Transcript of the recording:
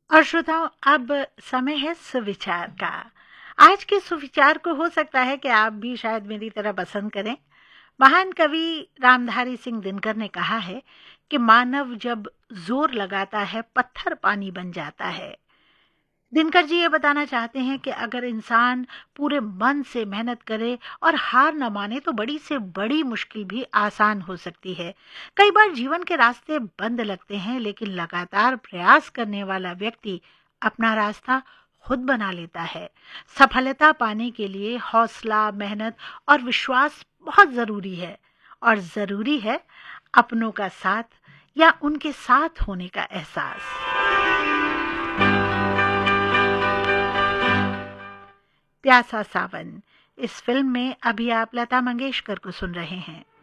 और श्रोताओं, अब समय है सुविचार का। आज के सुविचार को हो सकता है कि आप भी शायद मेरी तरह पसंद करें। महान कवि रामधारी सिंह दिनकर ने कहा है कि मानव जब जोर लगाता है पत्थर पानी बन जाता है। दिनकर जी ये बताना चाहते हैं कि अगर इंसान पूरे मन से मेहनत करे और हार न माने तो बड़ी से बड़ी मुश्किल भी आसान हो सकती है। कई बार जीवन के रास्ते बंद लगते हैं, लेकिन लगातार प्रयास करने वाला व्यक्ति अपना रास्ता खुद बना लेता है। सफलता पाने के लिए हौसला, मेहनत और विश्वास बहुत जरूरी है, और जरूरी है अपनों का साथ या उनके साथ होने का एहसास। प्यासा सावन, इस फिल्म में अभी आप लता मंगेशकर को सुन रहे हैं।